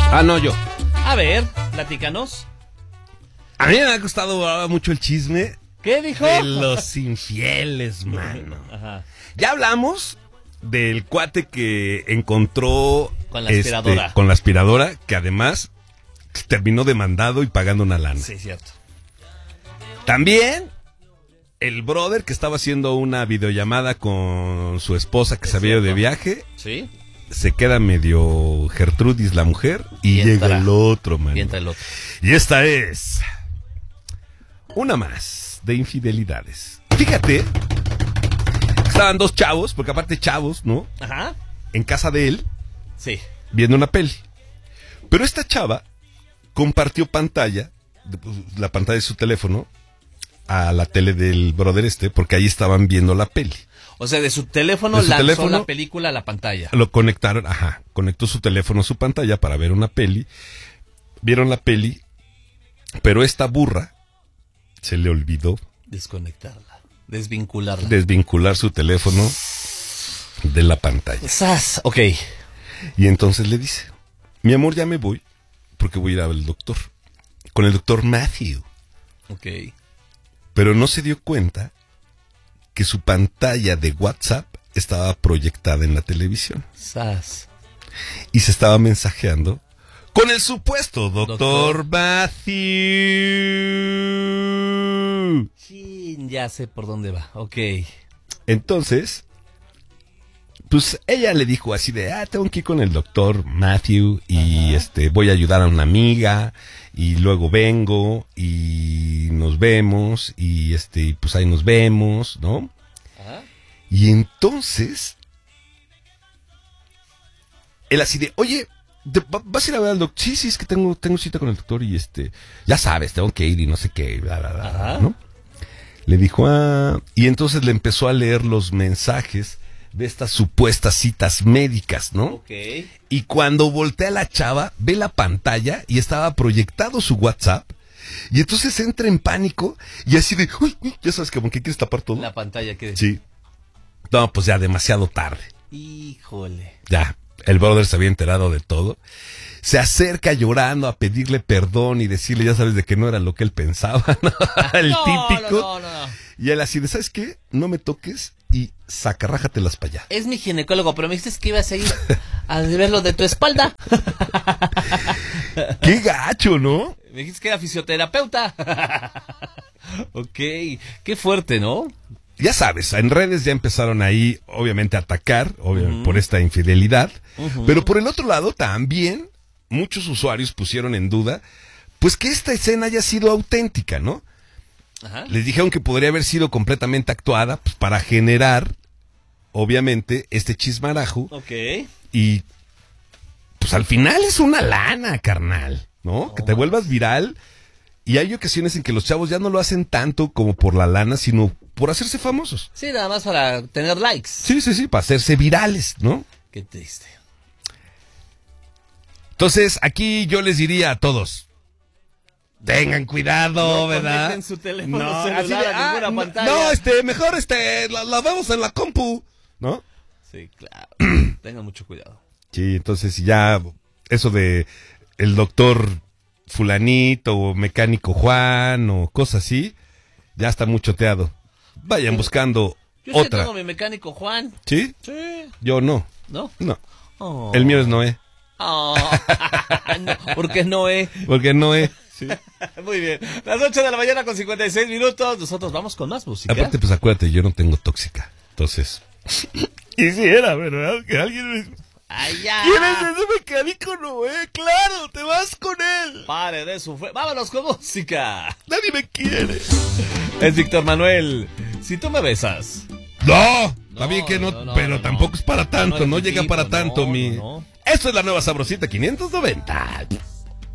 Ah, no, yo. A ver, platícanos. A mí me ha gustado mucho el chisme. ¿Qué dijo? De los infieles, mano. Ajá. Ya hablamos del cuate que encontró... Con la aspiradora. Con la aspiradora, que además terminó demandado y pagando una lana. Sí, cierto. También el brother que estaba haciendo una videollamada con su esposa que se había ido de viaje. Sí. Se queda medio Gertrudis la mujer y entra, llega el otro, man. Y entra el otro. Y esta es una más de infidelidades. Fíjate, estaban dos chavos, porque aparte chavos, ¿no? Ajá. En casa de él, Sí. viendo una peli. Pero esta chava compartió pantalla, la pantalla de su teléfono, a la tele del brother porque ahí estaban viendo la peli. O sea, de su teléfono lanzó la película a la pantalla. Lo conectaron, conectó su teléfono a su pantalla para ver una peli. Vieron la peli, pero esta burra se le olvidó desconectarla, desvincularla. Desvincular su teléfono de la pantalla. ¡Sas! Ok. Y entonces le dice, mi amor, ya me voy, porque voy a ir al doctor. Con el doctor Matthew. Ok. Pero no se dio cuenta que su pantalla de WhatsApp estaba proyectada en la televisión. ¡Sas! Y se estaba mensajeando con el supuesto doctor Matthew. Sí, ya sé por dónde va. Ok. Entonces, pues ella le dijo así de, tengo que ir con el doctor Matthew y voy a ayudar a una amiga y luego vengo y nos vemos y pues ahí nos vemos, ¿no? Ajá. Y entonces él así de, oye, ¿vas a ir a ver al doctor? Sí, es que tengo cita con el doctor y ya sabes, tengo que ir y no sé qué, bla, bla, bla, ¿no? Le dijo, y entonces le empezó a leer los mensajes de estas supuestas citas médicas, ¿no? Ok. Y cuando voltea la chava, ve la pantalla y estaba proyectado su WhatsApp. Y entonces entra en pánico y así de, uy, ya sabes, como que quieres tapar todo. La pantalla, ¿qué? Sí. No, pues ya demasiado tarde. Híjole. Ya, el brother se había enterado de todo. Se acerca llorando a pedirle perdón y decirle, ya sabes, de que no era lo que él pensaba, ¿no? El típico. No. Y él así de, ¿sabes qué? No me toques y sacarrájatelas para allá. Es mi ginecólogo, pero me dijiste que ibas a ir a ver lo de tu espalda. ¡Qué gacho!, ¿no? Me dijiste que era fisioterapeuta. Ok, qué fuerte, ¿no? Ya sabes, en redes ya empezaron ahí, obviamente, a atacar, por esta infidelidad. Pero por el otro lado, también muchos usuarios pusieron en duda, pues que esta escena haya sido auténtica, ¿no? Ajá. Les dijeron que podría haber sido completamente actuada, pues, para generar, obviamente, este chismarajo. Ok. Y, pues al final es una lana, carnal, ¿no? Que te vuelvas viral. Y hay ocasiones en que los chavos ya no lo hacen tanto como por la lana, sino por hacerse famosos. Sí, nada más para tener likes. Sí, para hacerse virales, ¿no? Qué triste. Entonces, aquí yo les diría a todos, tengan cuidado, no ¿verdad? Conecten su teléfono celular a ninguna pantalla. No, mejor la vemos en la compu, ¿no? Sí, claro. Tengan mucho cuidado. Sí, entonces ya eso de el doctor fulanito o mecánico Juan o cosas así, ya está muy choteado. Vayan buscando yo otra. Yo tengo mi mecánico Juan. ¿Sí? Sí. Yo no. ¿No? No. Oh. El mío es Noé. Oh. No, ¿por qué Noé? Porque Noé. Sí. Muy bien. Las 8 de la mañana con 56 minutos. Nosotros vamos con más música. Aparte, pues acuérdate, yo no tengo tóxica. Entonces, quisiera, ¿verdad? Que alguien me... ¡Ay, ya! ¿Quién es ese mecánico Noé? ¡Claro! ¡Te vas con él! ¡Pare de sufrir! ¡Vámonos con música! ¡Nadie me quiere! Es Víctor Manuel. Si tú me besas. ¡No! Está bien que no, pero tampoco es para tanto. No llega para tanto, no. Esto es la nueva Sabrosita 590.